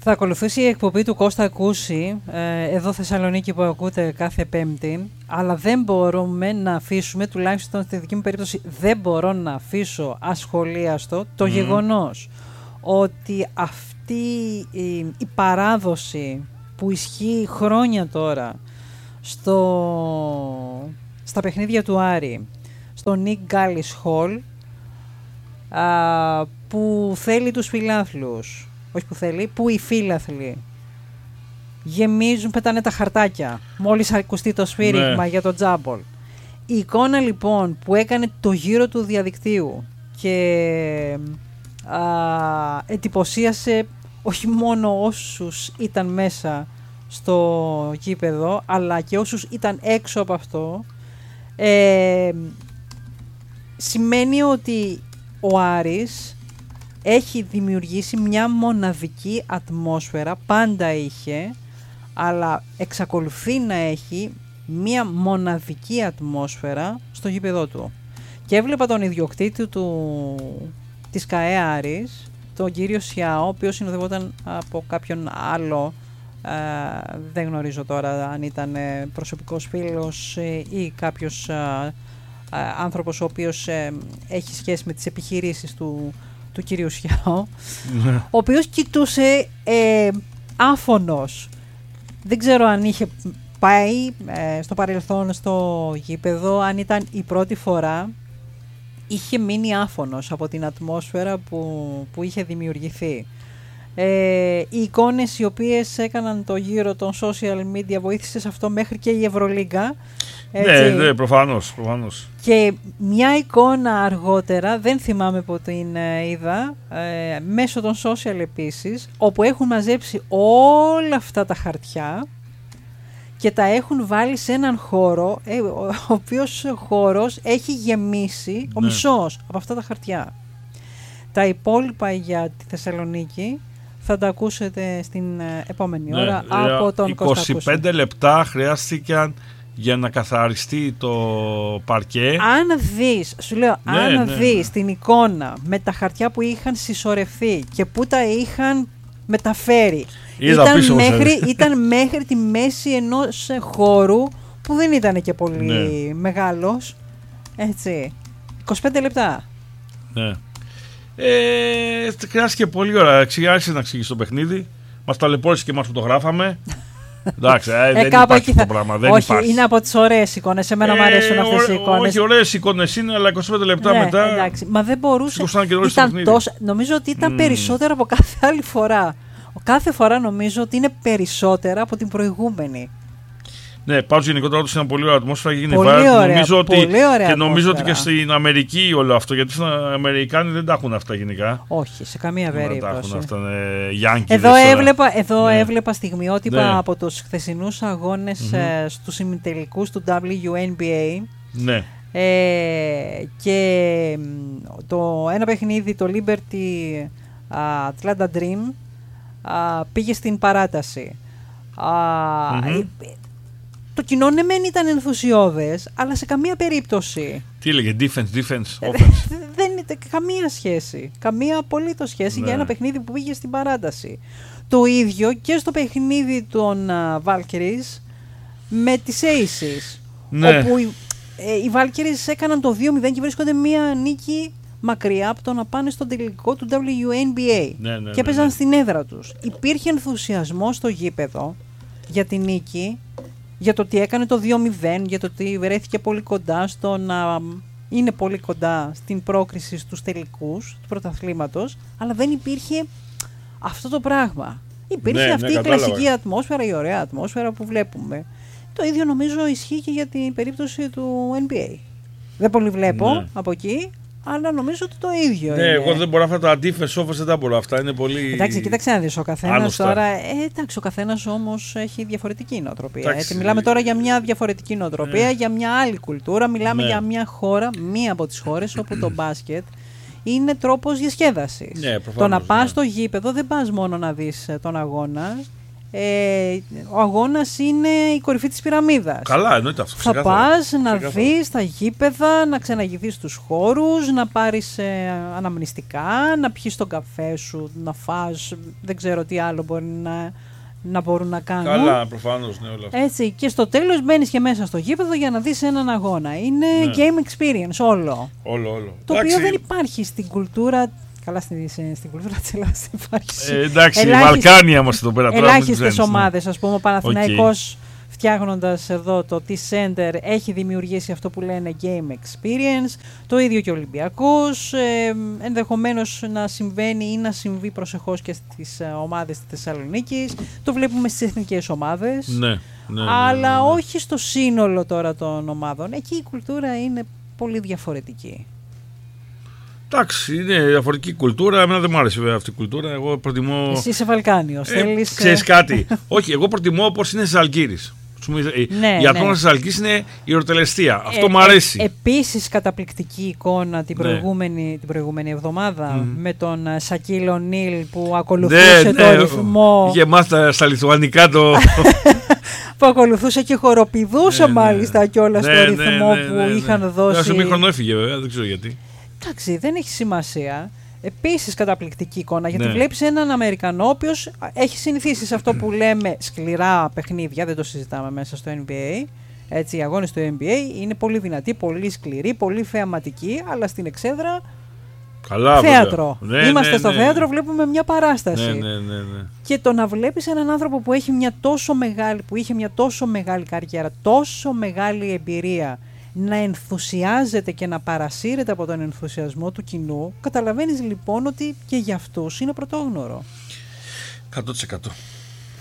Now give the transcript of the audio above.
Θα ακολουθήσει η εκπομπή του Κώστα Κούση, εδώ Θεσσαλονίκη που ακούτε κάθε Πέμπτη, αλλά δεν μπορούμε να αφήσουμε, τουλάχιστον στη δική μου περίπτωση, δεν μπορώ να αφήσω ασχολίαστο το γεγονός ότι αυτή η παράδοση που ισχύει χρόνια τώρα στα παιχνίδια του Άρη, στο Nick Gallis Hall, που θέλει τους φιλάθλους, όχι που θέλει, που οι φίλαθλοι γεμίζουν, πετάνε τα χαρτάκια μόλις ακουστεί το σφύριγμα για το τζάμπολ. Η εικόνα λοιπόν που έκανε το γύρο του διαδικτύου και εντυπωσίασε όχι μόνο όσους ήταν μέσα στο γήπεδο, αλλά και όσους ήταν έξω από αυτό, σημαίνει ότι ο Άρης έχει δημιουργήσει μια μοναδική ατμόσφαιρα, πάντα είχε, αλλά εξακολουθεί να έχει μια μοναδική ατμόσφαιρα στο γήπεδό του. Και έβλεπα τον ιδιοκτήτη της ΚΑΕ Άρης, τον κύριο Σιάο, ο οποίος συνοδευόταν από κάποιον άλλο, δεν γνωρίζω τώρα αν ήταν προσωπικός φίλος ή κάποιος άνθρωπος ο οποίος έχει σχέση με τις επιχειρήσεις του κύριου Σιάο, ο οποίος κοιτούσε άφωνος. Δεν ξέρω αν είχε πάει στο παρελθόν στο γήπεδο, αν ήταν η πρώτη φορά. Είχε μείνει άφωνος από την ατμόσφαιρα που είχε δημιουργηθεί. Οι εικόνες οι οποίες έκαναν το γύρο των social media βοήθησε σε αυτό μέχρι και η Ευρωλίγκα. Ναι, προφανώς. Και μια εικόνα αργότερα, δεν θυμάμαι που την είδα, μέσω των social επίσης, όπου έχουν μαζέψει όλα αυτά τα χαρτιά και τα έχουν βάλει σε έναν χώρο, ο οποίος χώρος έχει γεμίσει ο μισός από αυτά τα χαρτιά. Τα υπόλοιπα για τη Θεσσαλονίκη θα τα ακούσετε στην επόμενη ώρα από τον Κώστα Κούση. 25 λεπτά χρειάστηκαν για να καθαριστεί το παρκέ. Αν δεις, σου λέω, δεις την εικόνα με τα χαρτιά που είχαν συσσωρευτεί και που τα είχαν μεταφέρει, ήταν μέχρι τη μέση ενός χώρου που δεν ήταν και πολύ μεγάλος. Έτσι. 25 λεπτά. Ναι. Χρειάστηκε πολλή ώρα. Άρχισε να εξηγήσει το παιχνίδι. Μας ταλαιπώρησε και μας που το γράφαμε. Εντάξει, δεν υπάρχει αυτό το πράγμα. Όχι, είναι από τις ωραίες εικόνες. Εμένα μου αρέσουν αυτές οι εικόνες. Όχι, ωραίες εικόνες είναι, αλλά 25 λεπτά μετά. Εντάξει, μα δεν μπορούσε. Νομίζω ότι ήταν περισσότερα από κάθε άλλη φορά. Κάθε φορά νομίζω ότι είναι περισσότερα από την προηγούμενη. Ναι, πάντως γενικότερα όντως είναι πολύ ωραία ατμόσφαιρα. Νομίζω ότι και στην Αμερική όλο αυτό. Γιατί στην Αμερικάνοι δεν τα έχουν αυτά γενικά. Όχι, σε καμία περίπτωση. Εδώ έβλεπα στιγμιότυπα από τους χθεσινούς αγώνες στους ημιτελικούς του WNBA. Ναι. Και το ένα παιχνίδι, το Liberty Atlanta Dream, πήγε στην παράταση. Το κοινό ναι μεν ήταν ενθουσιώδες, αλλά σε καμία περίπτωση. Τι έλεγε, defense, offense. Δεν είναι καμία σχέση. Καμία απολύτως σχέση για ένα παιχνίδι που πήγε στην παράταση. Το ίδιο και στο παιχνίδι των Valkyries με τις Aces. Ναι. Όπου οι Valkyries έκαναν το 2-0 και βρίσκονται μία νίκη μακριά από το να πάνε στον τελικό του WNBA. Και έπαιζαν στην έδρα τους. Υπήρχε ενθουσιασμό στο γήπεδο για την νίκη, για το ότι έκανε το 2-0, για το ότι βρέθηκε πολύ κοντά στο να είναι πολύ κοντά στην πρόκριση στους τελικούς του πρωταθλήματος, αλλά δεν υπήρχε αυτό το πράγμα. Υπήρχε αυτή η κλασική ατμόσφαιρα, η ωραία ατμόσφαιρα που βλέπουμε. Το ίδιο νομίζω ισχύει και για την περίπτωση του NBA. Δεν πολύ βλέπω από εκεί, αλλά νομίζω ότι το ίδιο είναι. Εγώ δεν μπορώ αυτά τα αντίθεση όφες, δεν τα μπορώ. Αυτά είναι πολύ. Εντάξει, κοίταξε να δεις, ο καθένας τώρα. Εντάξει, ο καθένας όμως έχει διαφορετική νοοτροπία. Μιλάμε τώρα για μια διαφορετική νοοτροπία, για μια άλλη κουλτούρα. Μιλάμε για μια χώρα, μία από τις χώρες όπου το μπάσκετ είναι τρόπος διασκέδασης. Το να πας στο γήπεδο δεν πας μόνο να δεις τον αγώνα. ο αγώνας είναι η κορυφή της πυραμίδας. Καλά, εννοείται αυτό. Θα πας να δεις τα γήπεδα, να ξαναγηθείς στους χώρους, να πάρεις αναμνηστικά, να πιεις τον καφέ σου, να φας, δεν ξέρω τι άλλο μπορεί να μπορούν να κάνουν. Καλά, προφανώς, ναι, όλα αυτά. Έτσι, και στο τέλος μπαίνεις και μέσα στο γήπεδο για να δεις έναν αγώνα. Είναι game experience όλο. Όλο. Το οποίο δεν υπάρχει στην κουλτούρα. Καλά, στην κουλτούρα της Ελλάδας υπάρχει. Εντάξει, Βαλκάνια μας εδώ πέρα. Ελάχιστες ομάδες, ας πούμε, ο Παναθηναϊκός φτιάχνοντας εδώ το T-Center έχει δημιουργήσει αυτό που λένε game experience, το ίδιο και ο Ολυμπιακός, ενδεχομένως να συμβαίνει ή να συμβεί προσεχώς και στις ομάδες της Θεσσαλονίκης, το βλέπουμε στις εθνικές ομάδες, αλλά όχι στο σύνολο τώρα των ομάδων. Εκεί η κουλτούρα είναι πολύ διαφορετική. Εντάξει, είναι διαφορετική κουλτούρα. Εμένα δεν μου άρεσε βέβαια αυτή η κουλτούρα. Εγώ προτιμώ. Εσύ είσαι Βαλκάνιος. Ξέρεις κάτι. Όχι, εγώ προτιμώ όπως είναι στις Ζαλγκύρης. Η ατμόσφαιρα της Ζαλγκύρης είναι η ορτελεστία. Αυτό μου αρέσει. Επίσης, καταπληκτική εικόνα την προηγούμενη εβδομάδα με τον Σακίλ Ονίλ που ακολουθούσε το ρυθμό. Είχε μάθει στα λιθουανικά το. Που ακολουθούσε και χοροπηδούσε μάλιστα κιόλας το ρυθμό που είχαν δώσει. Σε μήχρονο έφυγε βέβαια, δεν ξέρω γιατί. Εντάξει, δεν έχει σημασία. Επίσης καταπληκτική εικόνα, γιατί βλέπεις έναν Αμερικανό ο οποίος έχει συνηθίσει σε αυτό που λέμε σκληρά παιχνίδια, δεν το συζητάμε μέσα στο NBA. Έτσι, οι αγώνες του NBA είναι πολύ δυνατοί, πολύ σκληροί, πολύ θεαματικοί, αλλά στην εξέδρα καλά, θέατρο. Είμαστε στο θέατρο, βλέπουμε μια παράσταση. Ναι. Και το να βλέπεις έναν άνθρωπο που είχε μια τόσο μεγάλη καριέρα, τόσο μεγάλη εμπειρία, να ενθουσιάζεται και να παρασύρεται από τον ενθουσιασμό του κοινού, καταλαβαίνεις λοιπόν ότι και για αυτούς είναι πρωτόγνωρο. 100%.